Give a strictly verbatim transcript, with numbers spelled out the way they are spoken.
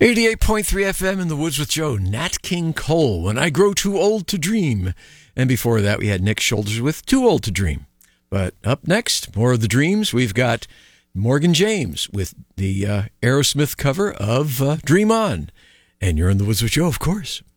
eighty-eight point three F M in the Woods with Joe, Nat King Cole, When I Grow Too Old to Dream. And before that, we had Nick Shoulders with Too Old to Dream. But up next, more of the dreams. We've got Morgan James with the uh, Aerosmith cover of uh, Dream On. And you're in the Woods with Joe, of course.